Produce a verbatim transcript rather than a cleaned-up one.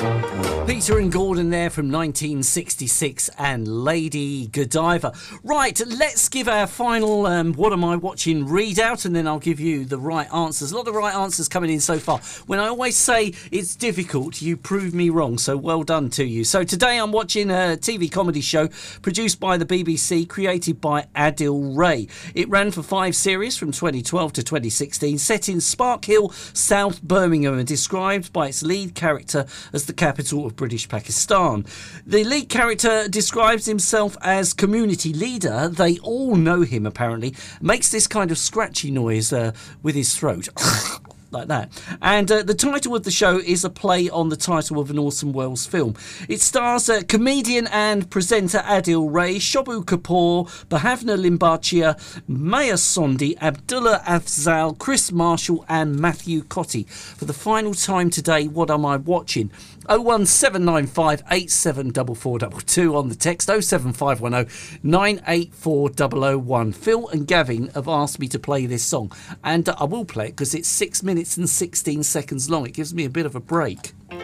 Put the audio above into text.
Peter and Gordon there from nineteen sixty-six and Lady Godiva. Right, let's give our final um, what am I watching readout, and then I'll give you the right answers. A lot of right answers coming in so far. When I always say it's difficult, you prove me wrong, so well done to you. So today I'm watching a T V comedy show produced by the B B C, created by Adil Ray. It ran for five series from twenty twelve to twenty sixteen, set in Spark Hill, South Birmingham, and described by its lead character as the capital of British Pakistan. The lead character describes himself as community leader. They all know him, apparently. Makes this kind of scratchy noise uh, with his throat. Like that. And uh, the title of the show is a play on the title of an Orson Welles film. It stars uh, comedian and presenter Adil Ray, Shobu Kapoor, Bhavna Limbachia, Maya Sondi, Abdullah Afzal, Chris Marshall and Matthew Cotty. For the final time today, what am I watching? oh one seven nine five eight seven four four two two on the text, oh seven five one oh nine eight four zero zero one. Phil and Gavin have asked me to play this song, and uh, I will play it because it's six minutes and sixteen seconds long. It gives me a bit of a break.